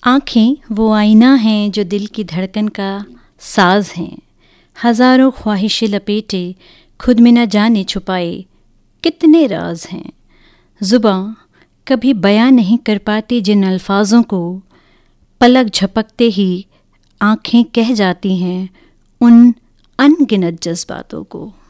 आँखें वो आईना हैं जो दिल की धड़कन का साज हैं। हज़ारों ख्वाहिशें लपेटे खुद में न जाने छुपाए कितने राज हैं। ज़ुबां कभी बयां नहीं कर पाती जिन अल्फाजों को, पलक झपकते ही आँखें कह जाती हैं उन अनगिनत जज्बातों को।